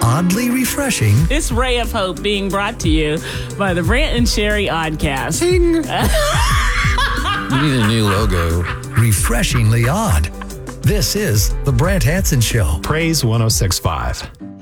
Oddly refreshing. This ray of hope being brought to you by the Brant and Sherry Oddcast. Ting. You need a new logo. Refreshingly odd. This is The Brant Hanson Show. Praise 106.5.